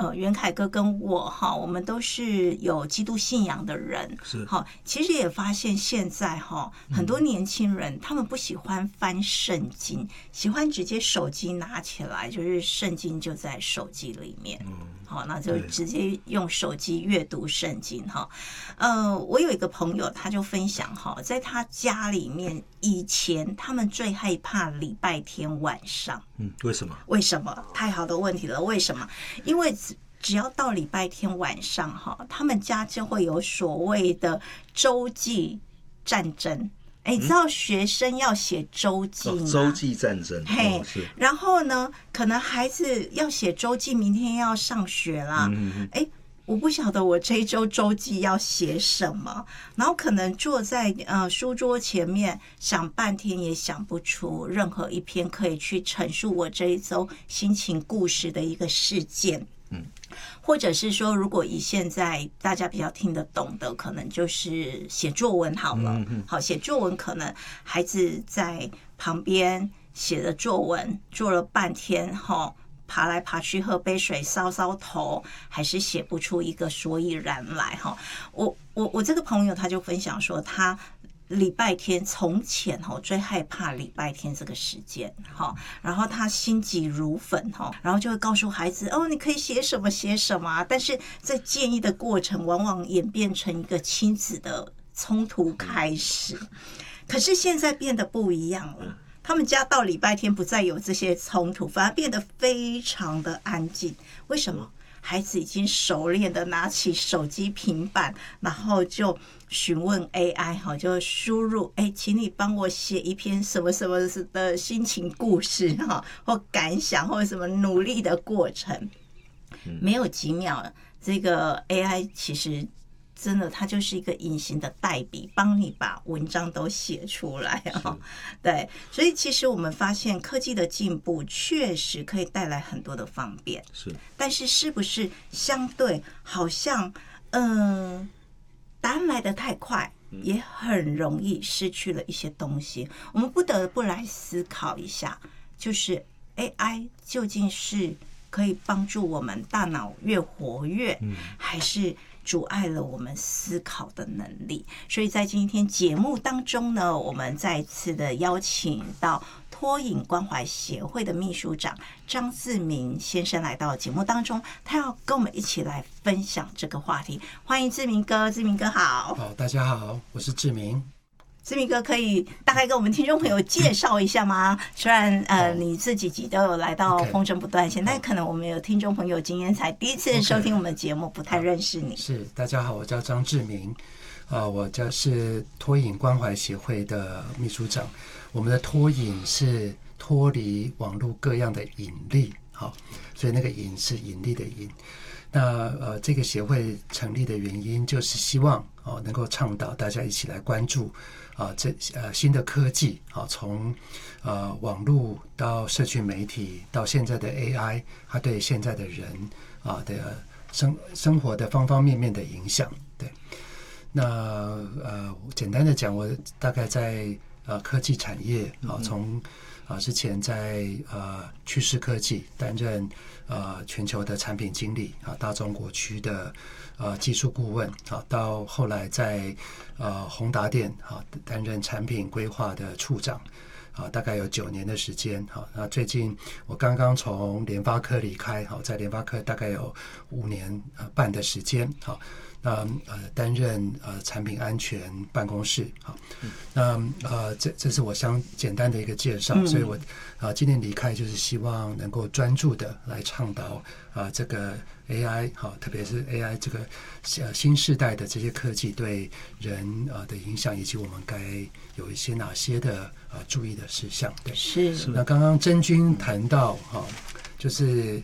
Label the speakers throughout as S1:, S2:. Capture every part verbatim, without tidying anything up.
S1: 呃袁凯哥跟我哈，我们都是有基督信仰的人，
S2: 是
S1: 好，其实也发现现在哈很多年轻人、嗯、他们不喜欢翻圣经，喜欢直接手机拿起来，就是圣经就在手机里面，嗯，好，那就直接用手机阅读圣经哈。呃，我有一个朋友他就分享哈，在他家里面以前他们最害怕礼拜天晚上，
S2: 嗯，为什么？
S1: 为什么？太好的问题了，为什么？因为只要到礼拜天晚上哈，他们家就会有所谓的周记战争。哎，你知道学生要写周记吗？
S2: 哦、周记战争，
S1: 嘿、
S2: 哦，是。
S1: 然后呢，可能孩子要写周记，明天要上学啦。嗯哎。我不晓得我这一周周记要写什么，然后可能坐在呃书桌前面想半天也想不出任何一篇可以去陈述我这一周心情故事的一个事件。嗯，或者是说，如果以现在大家比较听得懂的，可能就是写作文好了。嗯、好，写作文可能孩子在旁边写的作文做了半天哈。爬来爬去喝杯水搔搔头，还是写不出一个所以然来哈。我我我这个朋友他就分享说，他礼拜天从前哈最害怕礼拜天这个时间哈，然后他心急如焚哈，然后就会告诉孩子哦，你可以写什么写什么、啊，但是在建议的过程往往演变成一个亲子的冲突开始。可是现在变得不一样了。他们家到礼拜天不再有这些冲突，反而变得非常的安静。为什么？孩子已经熟练的拿起手机、平板，然后就询问 A I， 哈，就输入，哎，请你帮我写一篇什么什么的心情故事哈，或感想，或者什么努力的过程。没有几秒，这个 A I 其实。真的，它就是一个隐形的代笔，帮你把文章都写出来哦。对，所以其实我们发现科技的进步确实可以带来很多的方便，
S2: 是。
S1: 但是是不是相对好像，嗯、呃，答案来得太快，也很容易失去了一些东西。我们不得不来思考一下，就是 A I 究竟是可以帮助我们大脑越活跃，嗯、还是？阻碍了我们思考的能力，所以在今天节目当中呢，我们再次的邀请到托引关怀协会的秘书长张志明先生来到节目当中，他要跟我们一起来分享这个话题。欢迎志明哥，志明哥好。
S3: 好，大家好，我是志明。
S1: 志明哥可以大概跟我们听众朋友介绍一下吗？虽然呃你这几集都有来到风筝不断线， okay. 但可能我们有听众朋友今天才第一次收听我们的节目， okay. 不太认识你。
S3: 是，大家好，我叫张志明，呃，我叫是托引关怀协会的秘书长。我们的托引是脱离网络各样的引力，好，所以那个引是引力的引。那呃，这个协会成立的原因就是希望哦，能够倡导大家一起来关注啊，这呃新的科技啊，从呃网络到社群媒体到现在的 A I， 它对现在的人啊的生生活的方方面面的影响。对，那呃简单的讲，我大概在呃科技产业啊，从啊之前在呃趋势科技担任。呃，全球的产品经理啊，大中国区的呃技术顾问啊，到后来在呃宏达电啊担任产品规划的处长啊，大概有九年的时间啊。那最近我刚刚从联发科离开，好，在联发科大概有五年半的时间，好。那呃，担任呃产品安全办公室，好，那呃，这这是我想简单的一个介绍，嗯、所以我啊、呃、今年离开就是希望能够专注的来倡导啊、呃、这个 A I 好，特别是 A I 这个呃新世代的这些科技对人啊、呃、的影响，以及我们该有一些哪些的啊、呃、注意的事项。对，
S1: 是。
S3: 那刚刚真君谈到哈、哦，就是。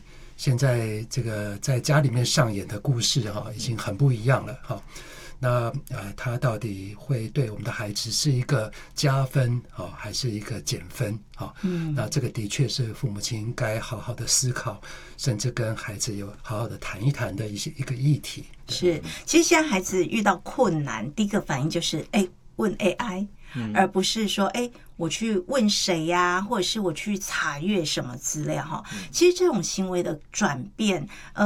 S3: 现在这个在家里面上演的故事哈，已经很不一样了哈。那呃，它到底会对我们的孩子是一个加分啊，还是一个减分啊？嗯，那这个的确是父母亲应该好好的思考，甚至跟孩子有好好的谈一谈的一些一个议题。
S1: 是，其实现在孩子遇到困难，第一个反应就是哎，问 A I。嗯、而不是说哎，我去问谁呀、啊，或者是我去查阅什么资料哈。其实这种行为的转变，呃。